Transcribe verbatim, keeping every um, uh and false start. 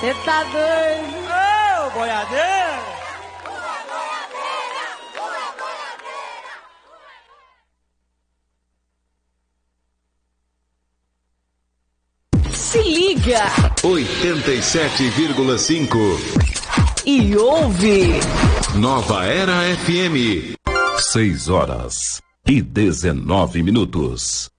Você tá doido? Ô, boiadeiro! Se liga! oitenta e sete vírgula cinco. E ouve! Nova Era F M. seis horas e dezenove minutos.